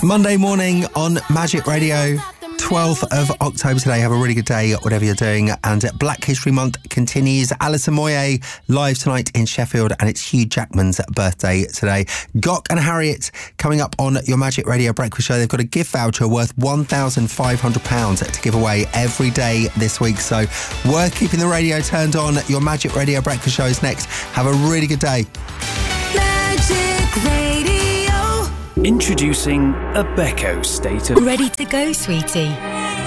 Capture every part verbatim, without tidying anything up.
Monday morning on Magic Radio, twelfth of October today. Have a really good day, whatever you're doing. And Black History Month continues. Alison Moyet live tonight in Sheffield, and it's Hugh Jackman's birthday today. Gok and Harriet coming up on your Magic Radio Breakfast Show. They've got a gift voucher worth one thousand five hundred pounds to give away every day this week. So worth keeping the radio turned on. Your Magic Radio Breakfast Show is next. Have a really good day. Magic Radio. Introducing a Beko State of... Ready to go, sweetie? Mom,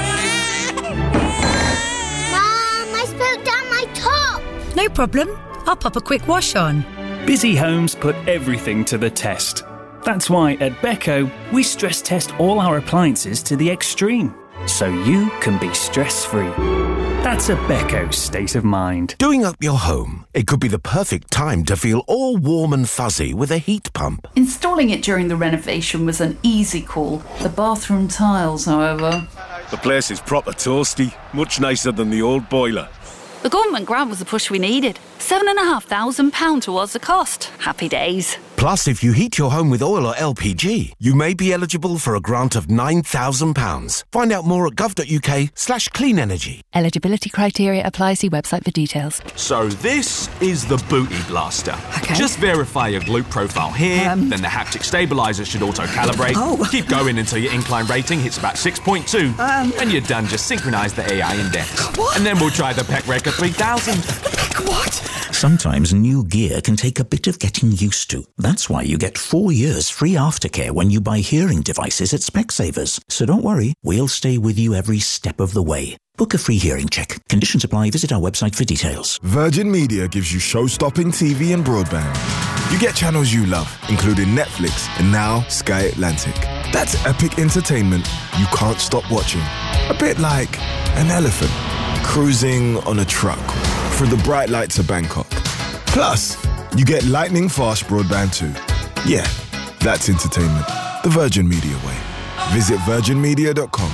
I spilled down my top. No problem. I'll pop a quick wash on. Busy homes put everything to the test. That's why at Beko, we stress test all our appliances to the extreme, so you can be stress-free. That's a Beko state of mind. Doing up your home, it could be the perfect time to feel all warm and fuzzy with a heat pump. Installing it during the renovation was an easy call. The bathroom tiles, however... The place is proper toasty, much nicer than the old boiler. The government grant was the push we needed. Seven and a half thousand pounds towards the cost. Happy days. Plus, if you heat your home with oil or L P G, you may be eligible for a grant of nine thousand pounds. Find out more at gov.uk slash clean energy. Eligibility criteria apply. See website for details. So this is the Booty Blaster. Okay. Just verify your glute profile here, Um. then the haptic stabiliser should auto-calibrate. Oh. Keep going until your incline rating hits about six point two. Um. When you're done, just synchronise the A I index. What? And then we'll try the Pec three thousand. What? Sometimes new gear can take a bit of getting used to. That's why you get four years free aftercare when you buy hearing devices at Specsavers. So don't worry, we'll stay with you every step of the way. Book a free hearing check. Conditions apply. Visit our website for details. Virgin Media gives you show-stopping T V and broadband. You get channels you love, including Netflix and now Sky Atlantic. That's epic entertainment you can't stop watching. A bit like an elephant cruising on a truck through the bright lights of Bangkok. Plus, you get lightning-fast broadband too. Yeah, that's entertainment. The Virgin Media way. Visit virgin media dot com.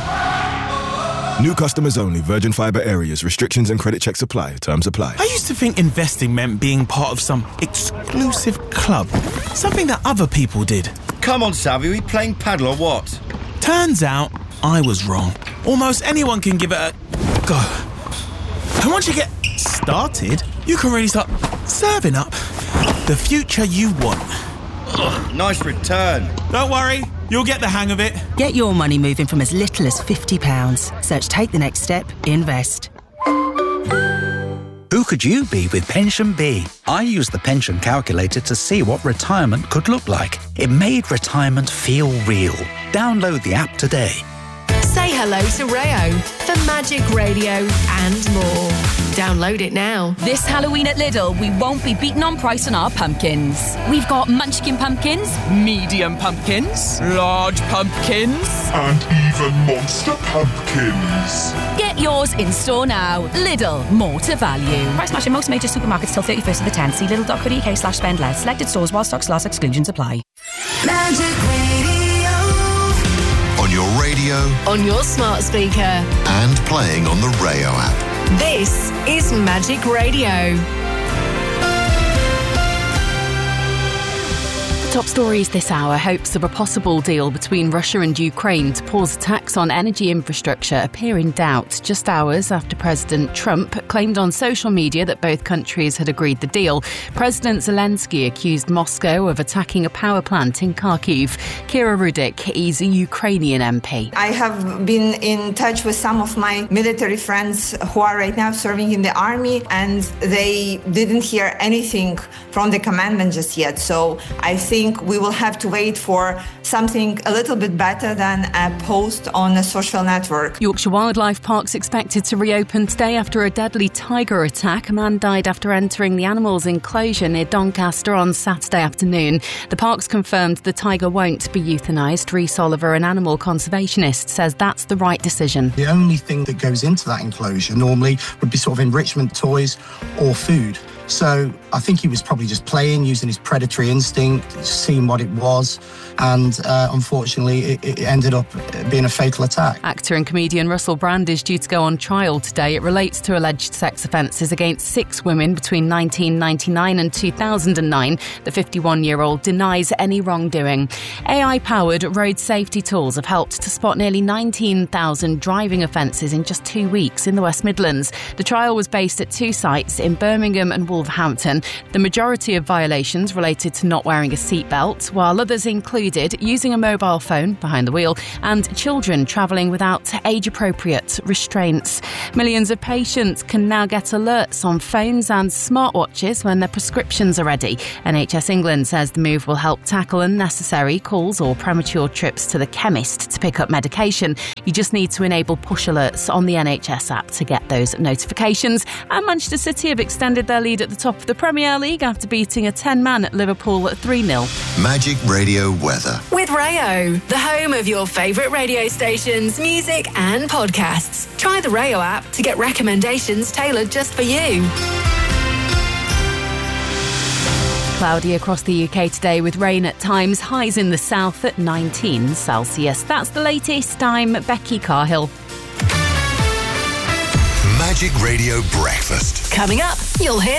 New customers only. Virgin Fibre areas. Restrictions and credit checks apply. Terms apply. I used to think investing meant being part of some exclusive club. Something that other people did. Come on, Savvy, are we playing paddle or what? Turns out, I was wrong. Almost anyone can give it a go. And once you get started, you can really start serving up the future you want. Ugh, nice return. Don't worry, you'll get the hang of it. Get your money moving from as little as fifty pounds. Search Take the Next Step, Invest. Who could you be with Pension B? I used the pension calculator to see what retirement could look like. It made retirement feel real. Download the app today. Say hello to Rayo for Magic Radio and more. Download it now. This Halloween at Lidl, we won't be beaten on price on our pumpkins. We've got munchkin pumpkins, medium pumpkins, large pumpkins, and even monster pumpkins. Get yours in store now. Lidl, more to value. Price match in most major supermarkets till thirty-first of the tenth. See lidl dot co dot uk slash spend less. Selected stores while stocks last. Exclusions apply. Magic Radio. On your radio, on your smart speaker, and playing on the Rayo app. This is Magic Radio. Top stories this hour. Hopes of a possible deal between Russia and Ukraine to pause attacks on energy infrastructure appear in doubt just hours after President Trump claimed on social media that both countries had agreed the deal. President Zelensky accused Moscow of attacking a power plant in Kharkiv. Kira Rudik is a Ukrainian M P. I have been in touch with some of my military friends who are right now serving in the army, and they didn't hear anything from the commandant just yet. So I think we will have to wait for something a little bit better than a post on a social network. Yorkshire Wildlife Park's expected to reopen today after a deadly tiger attack. A man died after entering the animals' enclosure near Doncaster on Saturday afternoon. The park's confirmed the tiger won't be euthanised. Rhys Oliver, an animal conservationist, says that's the right decision. The only thing that goes into that enclosure normally would be sort of enrichment toys or food. So I think he was probably just playing, using his predatory instinct, seeing what it was. And uh, unfortunately, it, it ended up being a fatal attack. Actor and comedian Russell Brand is due to go on trial today. It relates to alleged sex offences against six women between nineteen ninety-nine and two thousand nine. The fifty-one-year-old denies any wrongdoing. A I-powered road safety tools have helped to spot nearly nineteen thousand driving offences in just two weeks in the West Midlands. The trial was based at two sites in Birmingham and Wolverhampton. The majority of violations related to not wearing a seatbelt, while others included using a mobile phone behind the wheel and children travelling without age-appropriate restraints. Millions of patients can now get alerts on phones and smartwatches when their prescriptions are ready. N H S England says the move will help tackle unnecessary calls or premature trips to the chemist to pick up medication. You just need to enable push alerts on the N H S app to get those notifications. And Manchester City have extended their lead at the top of the Premier League after beating a ten-man at Liverpool at three nil. Magic Radio weather. With Rayo, the home of your favourite radio stations, music and podcasts. Try the Rayo app to get recommendations tailored just for you. Cloudy across the U K today with rain at times, highs in the south at nineteen Celsius. That's the latest. I'm Becky Carhill. Magic Radio Breakfast. Coming up, you'll hear